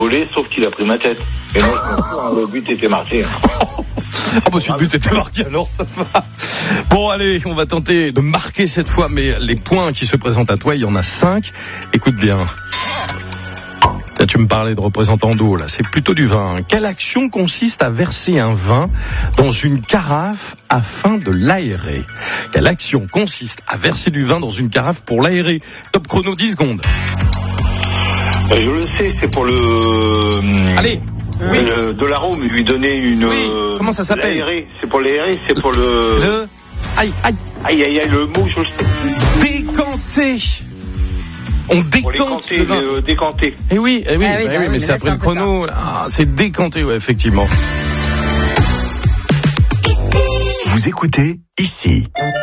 volé, sauf qu'il a pris ma tête. Et moi, je m'en fous, hein, le but était marqué. Ah bah si le but était marqué, alors ça va. Bon allez, on va tenter de marquer cette fois, mais les points qui se présentent à toi, il y en a 5. Écoute bien. Là, tu me parlais de représentant d'eau, là, c'est plutôt du vin. Quelle action consiste à verser un vin dans une carafe afin de l'aérer? Quelle action consiste à verser du vin dans une carafe pour l'aérer? Top chrono, 10 secondes. Je le sais, c'est pour le... Allez. Oui. De l'arôme, lui donner une... Oui, comment ça s'appelle? L'aérer, c'est pour l'aérer, c'est pour le... C'est le... Aïe, le mot, je sais. Décanter. On décante le vin. Décanter. Eh oui, mais c'est après le chrono. Ah, c'est décanter, ouais, effectivement. Vous écoutez ici.